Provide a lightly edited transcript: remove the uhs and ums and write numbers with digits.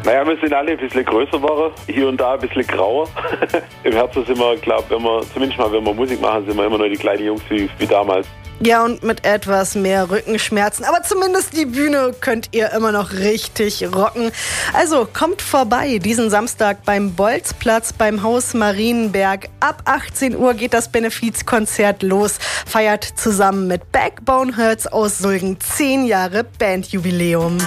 Naja, wir sind alle ein bisschen größer geworden, hier und da ein bisschen grauer. Im Herzen sind wir, glaube zumindest mal, wenn wir Musik machen, sind wir immer noch die kleinen Jungs wie damals. Ja, und mit etwas mehr Rückenschmerzen. Aber zumindest die Bühne könnt ihr immer noch richtig rocken. Also kommt vorbei diesen Samstag beim Bolzplatz beim Haus Marienberg. Ab 18 Uhr geht das Benefizkonzert los. Feiert zusammen mit Backbone Hurts aus Sulgen 10 Jahre Bandjubiläum.